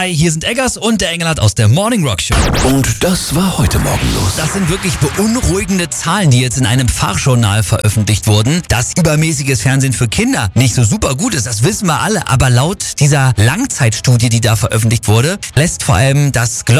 Hi, hier sind Eggers und der Engelhardt aus der Morning Rock Show. Und das war heute Morgen los. Das sind wirklich beunruhigende Zahlen, die jetzt in einem Fachjournal veröffentlicht wurden. Dass übermäßiges Fernsehen für Kinder nicht so super gut ist, das wissen wir alle. Aber laut dieser Langzeitstudie, die da veröffentlicht wurde, lässt vor allem das